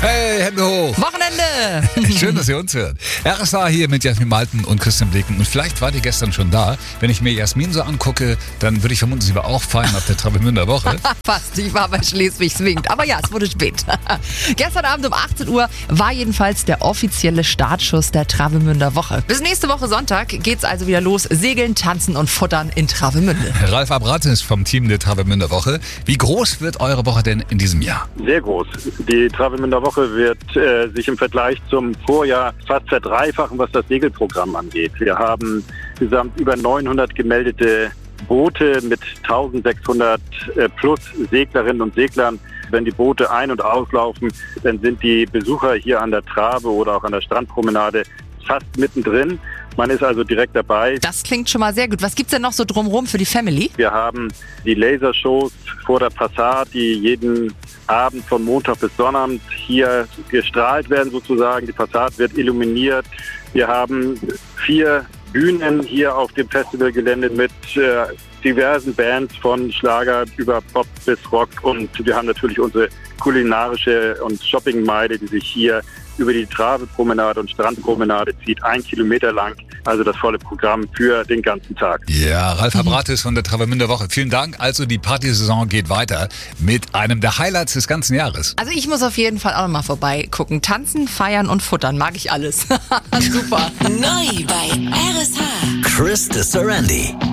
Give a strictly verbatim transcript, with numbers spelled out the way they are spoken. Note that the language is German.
Hey, Hände hoch. Wochenende. Schön, dass ihr uns hört. R S A hier mit Jasmin Malten und Christian Blecken. Und vielleicht wart ihr gestern schon da. Wenn ich mir Jasmin so angucke, dann würde ich vermuten, sie war auch feiern auf der Travemünder Woche. Fast, ich war bei Schleswig-Zwingend. Aber ja, es wurde spät. Gestern Abend um achtzehn Uhr war jedenfalls der offizielle Startschuss der Travemünder Woche. Bis nächste Woche Sonntag geht's also wieder los. Segeln, tanzen und futtern in Travemünde. Ralf Abrath ist vom Team der Travemünder Woche. Wie groß wird eure Woche denn in diesem Jahr? Sehr groß. Die Travemünder Woche wird äh, sich im Vergleich zum Vorjahr fast verdreifachen, was das Segelprogramm angeht. Wir haben insgesamt über neunhundert gemeldete Boote mit eintausendsechshundert äh, plus Seglerinnen und Seglern. Wenn die Boote ein- und auslaufen, dann sind die Besucher hier an der Trave oder auch an der Strandpromenade fast mittendrin. Man ist also direkt dabei. Das klingt schon mal sehr gut. Was gibt's denn noch so drumherum für die Family? Wir haben die Lasershows vor der Passat, die jeden Abend von Montag bis Sonnabend hier gestrahlt werden sozusagen. Die Passat wird illuminiert. Wir haben vier Bühnen hier auf dem Festivalgelände mit äh, diversen Bands von Schlager über Pop bis Rock. Und wir haben natürlich unsere kulinarische und Shoppingmeile, die sich hier über die Trave-Promenade und Strandpromenade zieht, ein Kilometer lang. Also das volle Programm für den ganzen Tag. Ja, Ralf Abrath ist von der Travemünder Woche. Vielen Dank. Also die Partysaison geht weiter mit einem der Highlights des ganzen Jahres. Also ich muss auf jeden Fall auch noch mal vorbeigucken. Tanzen, feiern und futtern. Mag ich alles. Super. Neu bei R S H. Chris de Serendi.